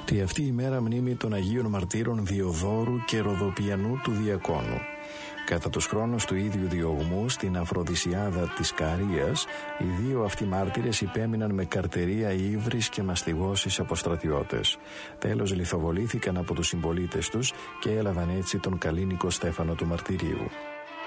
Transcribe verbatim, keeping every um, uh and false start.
Τη αυτή η μέρα μνήμη των Αγίων Μαρτύρων Διοδόρου και Ροδοπιανού του Διακόνου. Κατά τους χρόνους του ίδιου διωγμού στην Αφροδισιάδα της Καρίας, οι δύο αυτοί μάρτυρες υπέμειναν με καρτερία ύβρις και μαστιγώσεις από στρατιώτες. Τέλος λιθοβολήθηκαν από τους συμπολίτες τους και έλαβαν έτσι τον Καλήνικο Στέφανο του Μαρτυρίου.